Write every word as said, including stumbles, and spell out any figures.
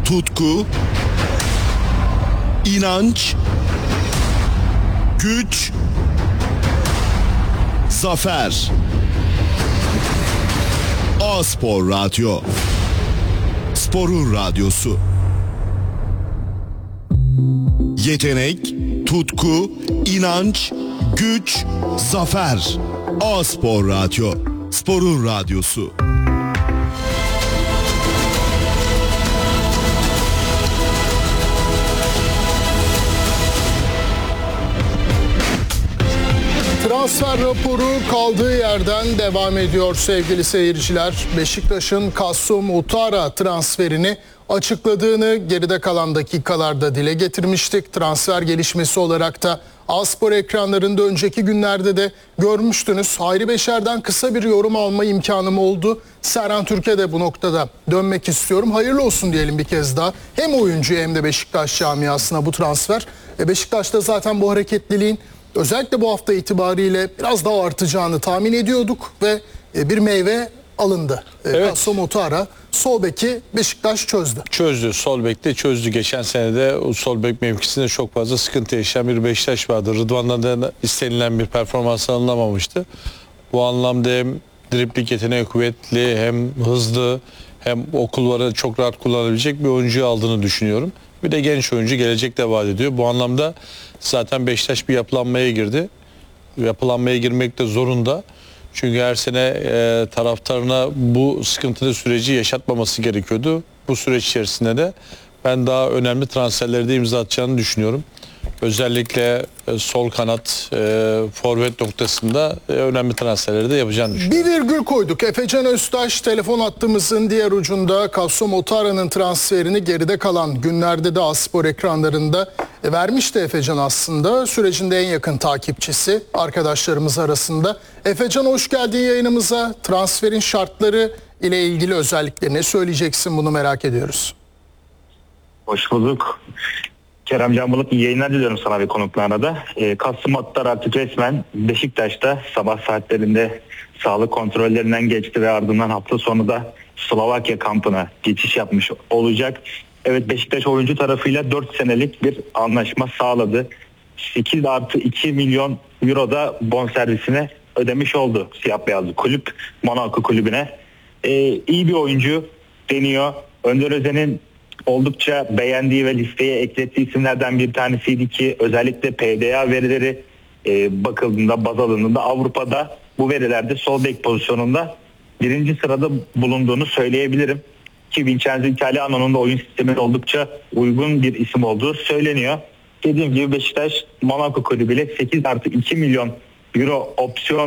tutku, inanç, güç, zafer. A-Spor Radyo. Sporun radyosu. Yetenek, tutku, inanç, güç, zafer. A-Spor Radyo. Sporun radyosu. Transfer raporu kaldığı yerden devam ediyor sevgili seyirciler. Beşiktaş'ın Kasum Utara transferini açıkladığını geride kalan dakikalarda dile getirmiştik. Transfer gelişmesi olarak da A-Spor ekranlarında önceki günlerde de görmüştünüz. Hayri Beşer'den kısa bir yorum alma imkanım oldu. Serhan Türk'e de bu noktada dönmek istiyorum. Hayırlı olsun diyelim bir kez daha. Hem oyuncuya hem de Beşiktaş camiasına bu transfer. E Beşiktaş'ta zaten bu hareketliliğin özellikle bu hafta itibariyle biraz daha artacağını tahmin ediyorduk ve bir meyve alındı. Evet. Kasım Utara sol beki Beşiktaş çözdü. Çözdü. Sol bekte çözdü. Geçen sene de o sol bek mevkisinde çok fazla sıkıntı yaşayan bir Beşiktaş vardı. Rıdvan'dan da istenilen bir performans alınamamıştı. Bu anlamda hem dribling yeteneği kuvvetli, hem hızlı, hem o kulvarı çok rahat kullanabilecek bir oyuncuyu aldığını düşünüyorum. Bir de genç oyuncu gelecekte vaat ediyor. Bu anlamda zaten Beşiktaş bir yapılanmaya girdi. Yapılanmaya girmek de zorunda. Çünkü her sene e, taraftarına bu sıkıntılı süreci yaşatmaması gerekiyordu. Bu süreç içerisinde de ben daha önemli transferleri de imza atacağını düşünüyorum. Özellikle e, sol kanat, e, forvet noktasında e, önemli transferleri de yapacağını düşünüyorum. Bir virgül koyduk. Efecan Öztaş telefon hattımızın diğer ucunda Kasım Utara'nın transferini geride kalan günlerde de A-Spor ekranlarında e, vermişti Efecan aslında. Sürecinde en yakın takipçisi arkadaşlarımız arasında. Efecan hoş geldin yayınımıza. Transferin şartları ile ilgili özellikle ne söyleyeceksin, bunu merak ediyoruz. Hoş bulduk. Kerem Can Bulut, iyi yayınlar diliyorum sana ve konuklarına da. E, Kasım Attar artık resmen Beşiktaş'ta sabah saatlerinde sağlık kontrollerinden geçti ve ardından hafta sonu da Slovakya kampına geçiş yapmış olacak. Evet, Beşiktaş oyuncu tarafıyla dört senelik bir anlaşma sağladı. sekiz artı iki milyon euro da bonservisine ödemiş oldu siyah beyazlı kulüp, Monaco kulübüne. E, iyi bir oyuncu deniyor. Önder Özen'in oldukça beğendiği ve listeye eklettiği isimlerden bir tanesiydi ki özellikle P D A verileri e, bakıldığında, baz alındığında Avrupa'da bu verilerde sol bek pozisyonunda birinci sırada bulunduğunu söyleyebilirim. Ki Vincenzo Italiano'nun da oyun sistemine oldukça uygun bir isim olduğu söyleniyor. Dediğim gibi Beşiktaş Monaco kulübüyle sekiz artı iki milyon euro opsiyon